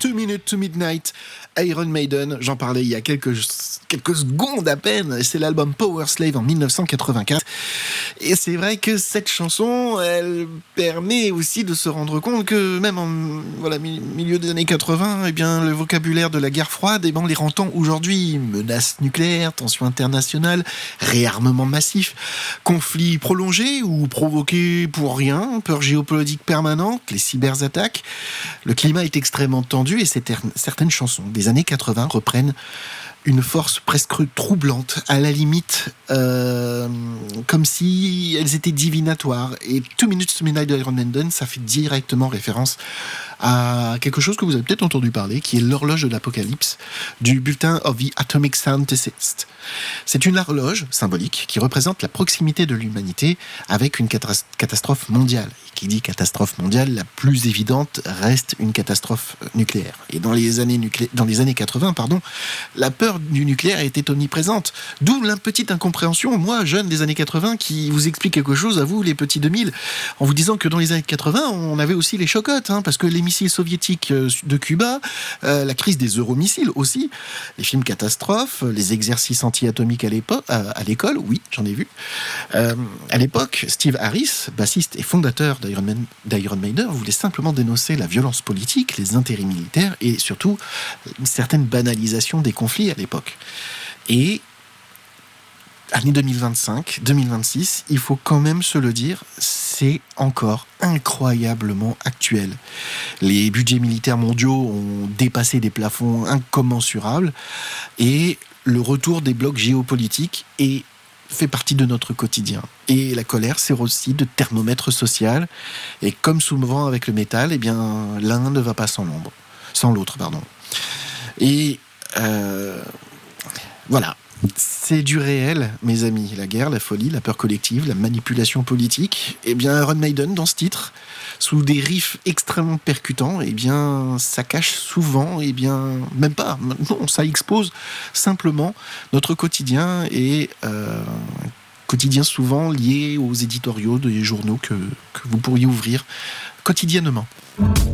2 Minutes to Midnight, Iron Maiden. J'en parlais il y a quelques secondes à peine. C'est l'album Power Slave en 1984. Et c'est vrai que cette chanson, elle permet aussi de se rendre compte que même en milieu des années 80, eh bien, le vocabulaire de la guerre froide, on les entend aujourd'hui. Menaces nucléaires, tensions internationales, réarmement massif, conflits prolongés ou provoqués pour rien, peur géopolitique permanente, les cyberattaques. Le climat est extrêmement tendu et certaines chansons des années 80 reprennent une force presque troublante, à la limite, comme si elles étaient divinatoires. Et 2 Minutes to Midnight de Iron Maiden, ça fait directement référence à quelque chose que vous avez peut-être entendu parler, qui est l'horloge de l'Apocalypse du bulletin of the Atomic Scientist. C'est une horloge symbolique qui représente la proximité de l'humanité avec une catastrophe mondiale. Et qui dit catastrophe mondiale, la plus évidente reste une catastrophe nucléaire. Et dans les années 80, la peur du nucléaire était omniprésente. D'où la petite incompréhension, moi, jeune des années 80, qui vous explique quelque chose à vous, les petits 2000, en vous disant que dans les années 80, on avait aussi les chocottes, parce que les missiles soviétiques de Cuba, la crise des euromissiles aussi, les films catastrophes, les exercices anti-atomiques à l'école, oui, j'en ai vu. À l'époque, Steve Harris, bassiste et fondateur d'Iron Maiden, voulait simplement dénoncer la violence politique, les intérêts militaires et surtout une certaine banalisation des conflits à l'époque. Et année 2025, 2026, il faut quand même se le dire, c'est encore incroyablement actuel. Les budgets militaires mondiaux ont dépassé des plafonds incommensurables et le retour des blocs géopolitiques fait partie de notre quotidien. Et la colère sert aussi de thermomètre social. Et comme souvent avec le métal, eh bien, l'un ne va pas sans l'autre. Et voilà. C'est du réel, mes amis. La guerre, la folie, la peur collective, la manipulation politique. Eh bien, Iron Maiden, dans ce titre, sous des riffs extrêmement percutants, eh bien, ça cache souvent, même pas, non, ça expose simplement notre quotidien et quotidien souvent lié aux éditoriaux des journaux que vous pourriez ouvrir quotidiennement.